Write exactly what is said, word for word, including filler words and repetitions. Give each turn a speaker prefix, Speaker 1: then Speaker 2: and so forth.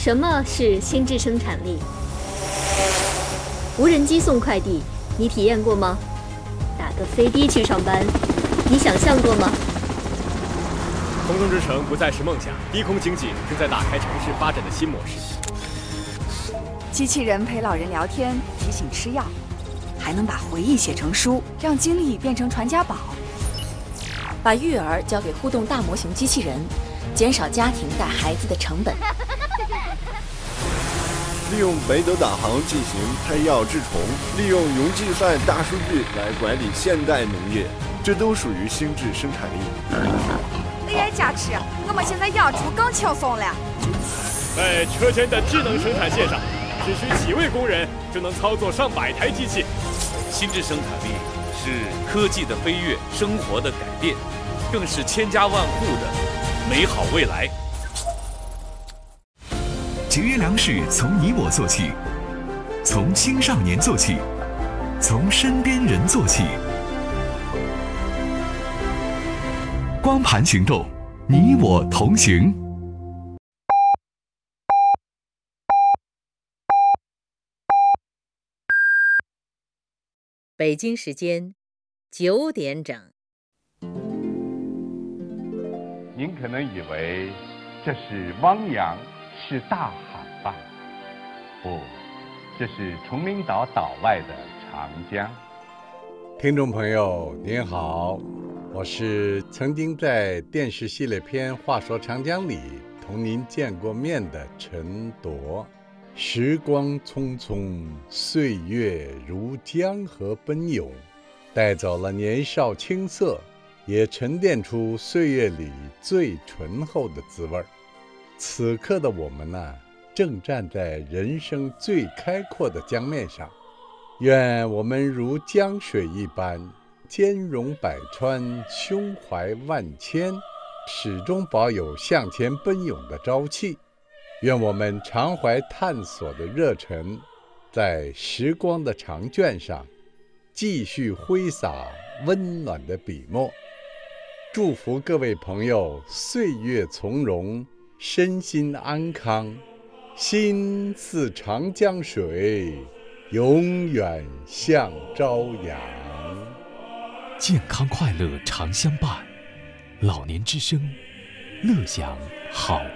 Speaker 1: 什么是心智生产力？无人机送快递，你体验过吗？打个飞的去上班，你想象过吗？
Speaker 2: 空中之城不再是梦想，低空经济正在打开城市发展的新模式。
Speaker 3: 机器人陪老人聊天，提醒吃药，还能把回忆写成书，让经历变成传家宝。
Speaker 4: 把育儿交给互动大模型机器人，减少家庭带孩子的成本。
Speaker 5: 利用北斗导航进行胎药治虫，利用云计算大数据来管理现代农业，这都属于心智生产力。
Speaker 3: A I 加持，我们现在养猪更轻松了。
Speaker 2: 在车间的智能生产线上，只需几位工人就能操作上百台机器。
Speaker 6: 心智生产力是科技的飞跃，生活的改变，更是千家万户的美好未来。
Speaker 7: 节约粮食从你我做起，从青少年做起，从身边人做起。光盘行动，你我同行。
Speaker 8: 北京时间九点整。
Speaker 9: 您可能以为这是汪洋，是大海吧？不，这是崇明岛岛外的长江。
Speaker 10: 听众朋友您好，我是曾经在电视系列片《话说长江》里同您见过面的陈铎。时光匆匆，岁月如江河奔涌，带走了年少青涩，也沉淀出岁月里最醇厚的滋味。此刻的我们呢，正站在人生最开阔的江面上，愿我们如江水一般，兼容百川，胸怀万千，始终保有向前奔涌的朝气。愿我们常怀探索的热忱，在时光的长卷上继续挥洒温暖的笔墨。祝福各位朋友岁月从容，身心安康，心似长江水，永远向朝阳。
Speaker 7: 健康快乐常相伴，老年之声，乐享好